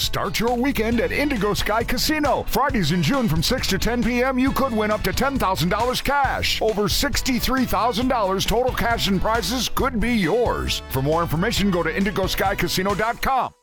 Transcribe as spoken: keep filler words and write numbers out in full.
Start your weekend at Indigo Sky Casino. Fridays in June from six to ten p.m. you could win up to ten thousand dollars cash. Over sixty-three thousand dollars total cash and prizes could be yours. For more information, go to indigo sky casino dot com.